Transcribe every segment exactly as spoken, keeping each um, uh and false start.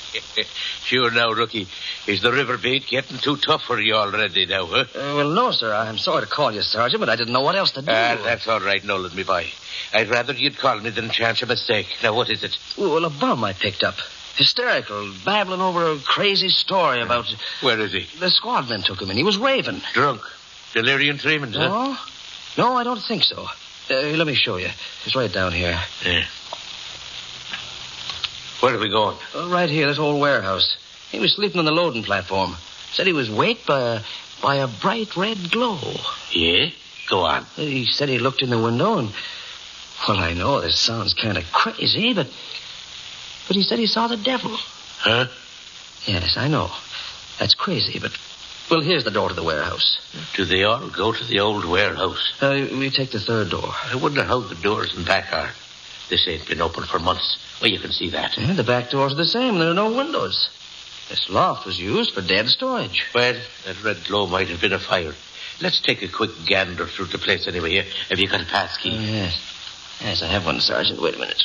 Sure now, Rookie. Is the river bait getting too tough for you already now, huh? Uh, well, no, sir. I'm sorry to call you, Sergeant, but I didn't know what else to do. Ah, that's all right, Nolan, me boy. I'd rather you'd call me than chance a mistake. Now, what is it? Well, a bum I picked up. Hysterical, babbling over a crazy story about... Where is he? The squadman took him in. He was raving. Drunk? Delirium tremens, huh? No? No, I don't think so. Uh, let me show you. It's right down here. Yeah. Where are we going? Uh, right here, this old warehouse. He was sleeping on the loading platform. Said he was waked by a, by a bright red glow. Yeah? Go on. He said he looked in the window and... Well, I know this sounds kind of crazy, but... But he said he saw the devil. Huh? Yes, I know. That's crazy, but... Well, here's the door to the warehouse. Do they all go to the old warehouse? Uh, we take the third door. I wonder how the doors and back are. This ain't been open for months. Well, you can see that. Yeah, the back doors are the same. There are no windows. This loft was used for dead storage. Well, that red glow might have been a fire. Let's take a quick gander through the place anyway. Have you got a pass key? Oh, yes. Yes, I have one, Sergeant. Wait a minute.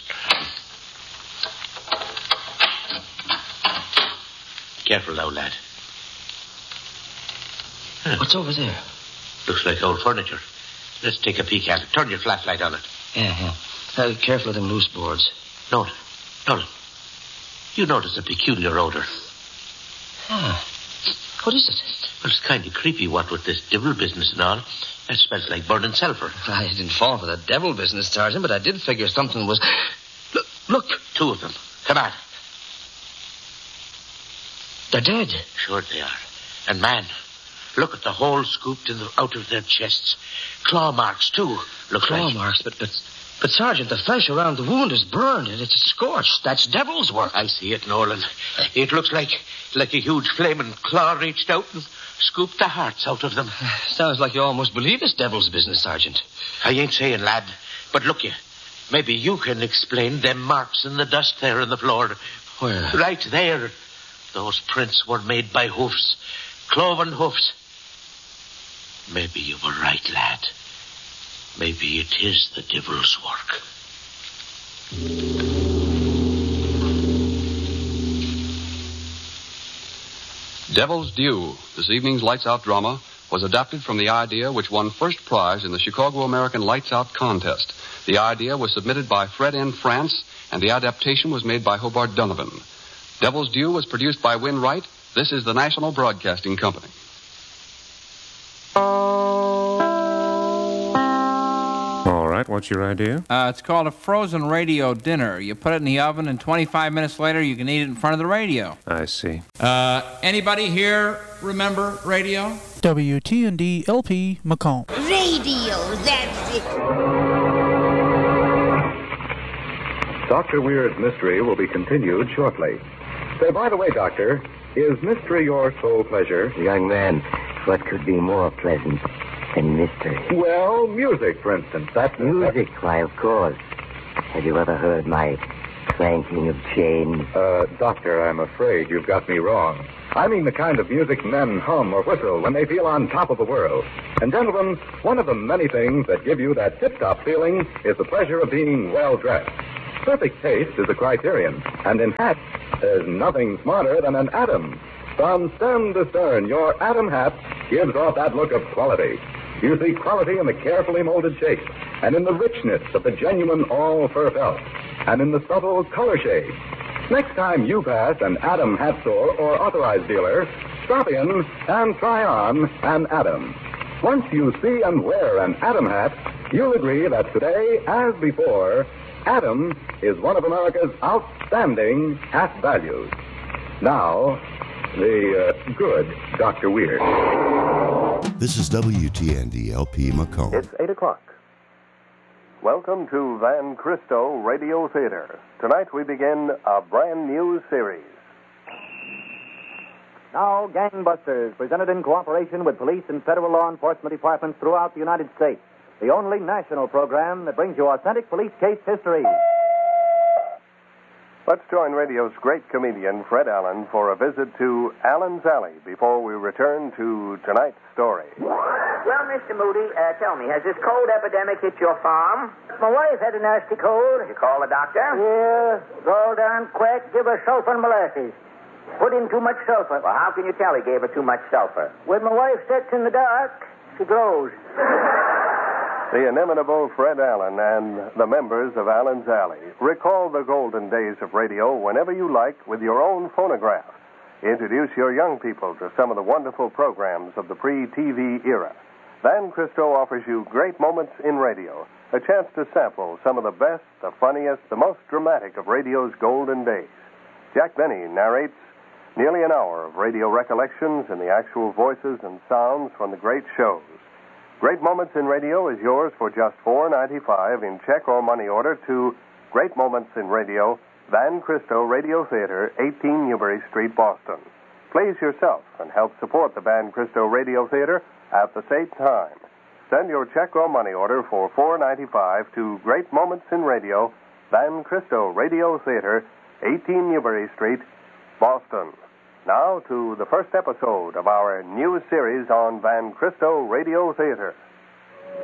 Careful now, lad. Huh. What's over there? Looks like old furniture. Let's take a peek at it. Turn your flashlight on it. Yeah, yeah. Uh, careful of them loose boards. Nolan, Nolan, you notice a peculiar odor. Ah. What is it? Well, it's kind of creepy, what with this devil business and all. That smells like burning sulfur. I didn't fall for the devil business, Sergeant, but I did figure something was... Look, look. Two of them. Come on. They're dead. Sure they are. And, man, look at the hole scooped in the, out of their chests. Claw marks, too. Look Claw like. marks, but, but, but, Sergeant, the flesh around the wound is burned and it's scorched. That's devil's work. I see it, Nolan. It looks like, like a huge flaming claw reached out and scooped the hearts out of them. Sounds like you almost believe it's devil's business, Sergeant. I ain't saying, lad, but look you. Maybe you can explain them marks in the dust there on the floor. Where? Right there. Those prints were made by hoofs. Cloven hoofs. Maybe you were right, lad. Maybe it is the devil's work. Devil's Due, this evening's Lights Out drama, was adapted from the idea which won first prize in the Chicago American Lights Out contest. The idea was submitted by Fred N. France, and the adaptation was made by Hobart Donovan. Devil's Due was produced by Win Wright. This is the National Broadcasting Company. All right, what's your idea? Uh, it's called a frozen radio dinner. You put it in the oven, and twenty-five minutes later, you can eat it in front of the radio. I see. Uh, anybody here remember radio? W T N D L P Macomb. Radio, that's it. Doctor Weird's mystery will be continued shortly. Say, by the way, Doctor, is mystery your sole pleasure? Young man, what could be more pleasant than mystery? Well, music, for instance. That's music, why, of course. Have you ever heard my clanking of chains? Uh, Doctor, I'm afraid you've got me wrong. I mean the kind of music men hum or whistle when they feel on top of the world. And, gentlemen, one of the many things that give you that tip-top feeling is the pleasure of being well-dressed. Perfect taste is a criterion, and in hats, there's nothing smarter than an Atom. From stem to stern, your Atom hat gives off that look of quality. You see quality in the carefully molded shape, and in the richness of the genuine all-fur felt, and in the subtle color shades. Next time you pass an Atom hat store or authorized dealer, stop in and try on an Atom. Once you see and wear an Atom hat, you'll agree that today, as before, Atom is one of America's outstanding hat values. Now, the uh, good Doctor Weird. This is W T N D L P Macomb. It's eight o'clock. Welcome to Van Cristo Radio Theater. Tonight we begin a brand new series. Now, Gangbusters, presented in cooperation with police and federal law enforcement departments throughout the United States. The only national program that brings you authentic police case history. Let's join radio's great comedian, Fred Allen, for a visit to Allen's Alley before we return to tonight's story. Well, Mister Moody, uh, tell me, has this cold epidemic hit your farm? My wife had a nasty cold. Did you call the doctor? Yeah, go down quick, give her soap and molasses. Put in too much sulfur. Well, how can you tell he gave her too much sulfur? When my wife sits in the dark, she glows. The inimitable Fred Allen and the members of Allen's Alley recall the golden days of radio whenever you like with your own phonograph. Introduce your young people to some of the wonderful programs of the pre-T V era. Van Christo offers you great moments in radio, a chance to sample some of the best, the funniest, the most dramatic of radio's golden days. Jack Benny narrates nearly an hour of radio recollections and the actual voices and sounds from the great shows. Great Moments in Radio is yours for just four dollars and ninety-five cents in check or money order to Great Moments in Radio, Van Christo Radio Theater, eighteen Newbury Street, Boston. Please yourself and help support the Van Christo Radio Theater at the same time. Send your check or money order for four dollars and ninety-five cents to Great Moments in Radio, Van Christo Radio Theater, eighteen Newbury Street, Boston. Now to the first episode of our new series on Van Christo Radio Theater.